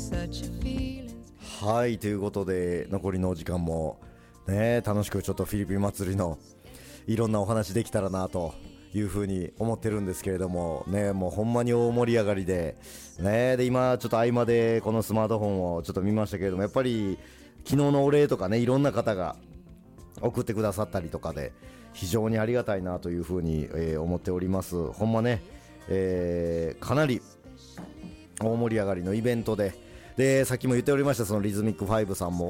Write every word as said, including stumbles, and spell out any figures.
はいということで残りのお時間もね楽しくちょっとフィリピン祭りのいろんなお話できたらなというふうに思ってるんですけれどもね、もうほんまに大盛り上がりでね、で今ちょっと合間でこのスマートフォンをちょっと見ましたけれども、やっぱり昨日のお礼とかねいろんな方が送ってくださったりとかで非常にありがたいなというふうに、えー、思っております。ほんまね、えー、かなり大盛り上がりのイベントで、でさっきも言っておりましたそのリズミックファイブさんも